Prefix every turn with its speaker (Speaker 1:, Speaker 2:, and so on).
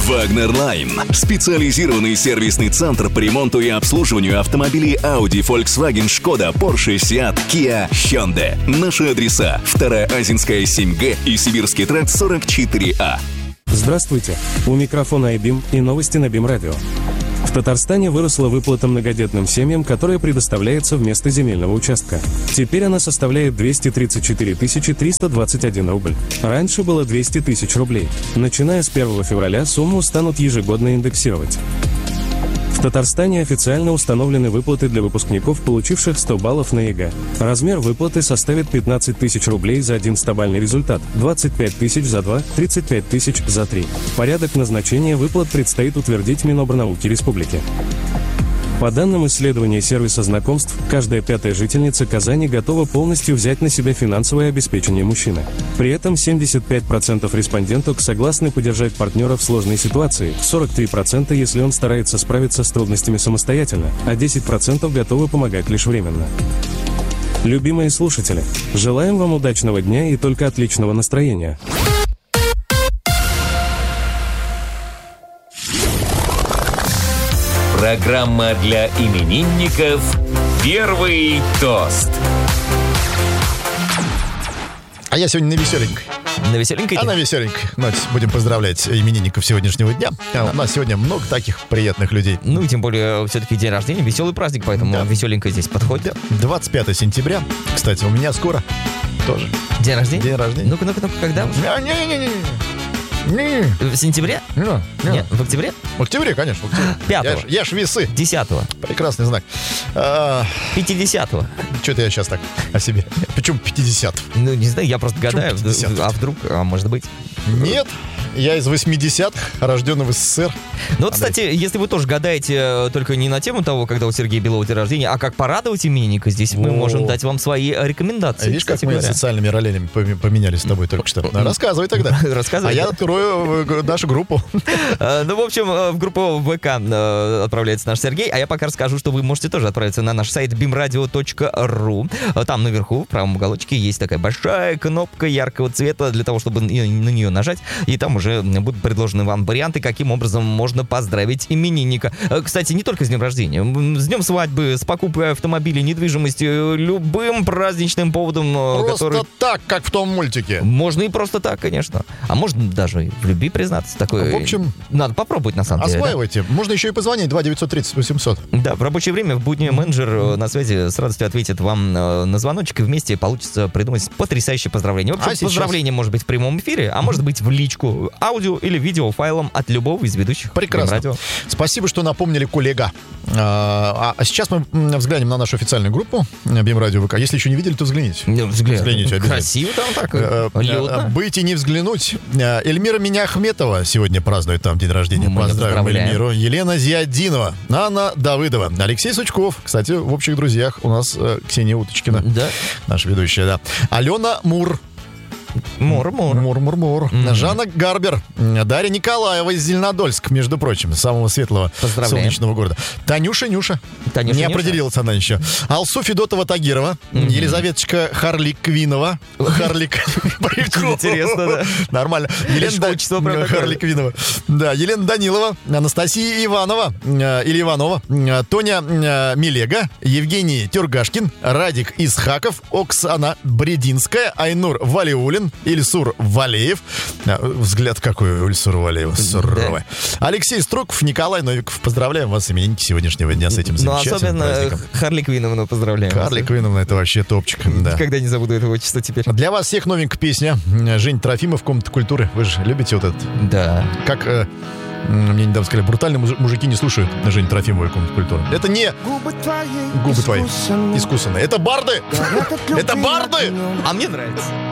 Speaker 1: Wagner Line – специализированный сервисный центр по ремонту и обслуживанию автомобилей Audi, Volkswagen, Skoda, Porsche, Seat, Kia, Hyundai. Наши адреса: 2-я Азинская 7Г и Сибирский тракт 44А.
Speaker 2: Здравствуйте, у микрофона iBeam и новости на BeamRadio Radio. В Татарстане выросла выплата многодетным семьям, которая предоставляется вместо земельного участка. Теперь она составляет 234 321 рубль. Раньше было 200 тысяч рублей. Начиная с 1 февраля сумму станут ежегодно индексировать. В Татарстане официально установлены выплаты для выпускников, получивших 100 баллов на ЕГЭ. Размер выплаты составит 15 тысяч рублей за один 100-бальный результат, 25 тысяч за 2, 35 тысяч за 3. Порядок назначения выплат предстоит утвердить Минобрнауки Республики. По данным исследования сервиса знакомств, каждая 5-я жительница Казани готова полностью взять на себя финансовое обеспечение мужчины. При этом 75% респонденток согласны поддержать партнера в сложной ситуации, 43% если он старается справиться с трудностями самостоятельно, а 10% готовы помогать лишь временно. Любимые слушатели, желаем вам удачного дня и только отличного настроения.
Speaker 3: Программа для именинников «Первый тост».
Speaker 4: А я сегодня на веселенькой.
Speaker 5: На веселенькой?
Speaker 4: На веселенькой. Будем поздравлять именинников сегодняшнего дня. У нас сегодня много таких приятных людей.
Speaker 5: Ну и тем более, все-таки день рождения, веселый праздник, поэтому веселенькая здесь подходит.
Speaker 4: 25 сентября. Кстати, у меня скоро тоже.
Speaker 5: День рождения?
Speaker 4: День рождения.
Speaker 5: Ну-ка, когда уже?
Speaker 4: Не-не-не.
Speaker 5: В сентябре? Нет, в октябре?
Speaker 4: В октябре, конечно, в октябре.
Speaker 5: 5-го.
Speaker 4: Я ж весы.
Speaker 5: 10-го.
Speaker 4: Прекрасный знак.
Speaker 5: 50-го.
Speaker 4: Что-то я сейчас так о себе. Почему 50?
Speaker 5: Ну, не знаю, я просто гадаю. А вдруг, может быть?
Speaker 4: Нет. Я из 80-х, рожденный в СССР.
Speaker 5: Ну вот, кстати, если вы тоже гадаете только не на тему того, когда у Сергея Белова день рождения, а как порадовать именинника, здесь мы можем дать вам свои рекомендации.
Speaker 4: Видишь, как мы социальными ролями поменялись с тобой только что. Рассказывай тогда.
Speaker 5: Рассказывай.
Speaker 4: А я открою нашу группу.
Speaker 5: Ну, в общем, в группу ВК отправляется наш Сергей, а я пока расскажу, что вы можете тоже отправиться на наш сайт beamradio.ru. Там наверху, в правом уголочке, есть такая большая кнопка яркого цвета для того, чтобы на нее нажать, и там уже будут предложены вам варианты, каким образом можно поздравить именинника. Кстати, не только с днем рождения, с днем свадьбы, с покупкой автомобиля, недвижимости, любым праздничным поводом.
Speaker 4: Просто так, как в том мультике.
Speaker 5: Можно и просто так, конечно. А можно даже и в любви признаться. Такое.
Speaker 4: В общем,
Speaker 5: надо попробовать, на самом деле.
Speaker 4: Осваивайте. Да? Можно еще и позвонить 2-930-800.
Speaker 5: Да, в рабочее время, в будни менеджер на связи с радостью ответит вам на звоночек, и вместе получится придумать потрясающее поздравление. В общем, поздравление может быть в прямом эфире, а может быть в личку. Аудио или видеофайлом от любого из ведущих.
Speaker 4: Прекрасно. Спасибо, что напомнили, коллега. А сейчас мы взглянем на нашу официальную группу BeamRadio ВК. Если еще не видели, то взгляните. Взгляните обязательно.
Speaker 5: Красиво там так.
Speaker 4: Быть и не взглянуть. Эльмира Миняхметова сегодня празднует там день рождения. Поздравим Эльмиру. Елена Зиаддинова, Анна Давыдова, Алексей Сучков. Кстати, в общих друзьях у нас Ксения Уточкина.
Speaker 5: Да.
Speaker 4: Наша ведущая, да. Алена Мур.
Speaker 5: Мур.
Speaker 4: Жанна Гарбер, Дарья Николаева из Зеленодольска, между прочим, самого светлого солнечного города. Танюша Нюша. Не определилась она еще. Алсу Федотова-Тагирова, Елизаветочка Харликвинова.
Speaker 5: Интересно, да.
Speaker 4: Нормально. Елена Харликвинова. Да, Елена Данилова, Анастасия Иванова, или Иванова, Тоня Милега, Евгений Тюргашкин, Радик Исхаков, Оксана Брединская, Айнур Валиулин, Ильсур Валеев. Взгляд какой у Ильсура Валеева. Суровый. Да. Алексей Струков, Николай Новиков. Поздравляем вас, именинники сегодняшнего дня с этим замечательным праздником.
Speaker 5: Харли Квинновну поздравляем.
Speaker 4: Харли Квинновна, это вообще топчик. Да.
Speaker 5: Никогда не забуду этого отчества теперь.
Speaker 4: Для вас всех новенькая песня. Жень Трофимов, «Комната культуры». Вы же любите вот этот?
Speaker 5: Да.
Speaker 4: Как... мне недавно сказали, брутальные мужики не слушают Жень Трофимовой «Комнату культуры». Это не губы твои искусственные. Это барды! Это барды!
Speaker 5: А мне нравится.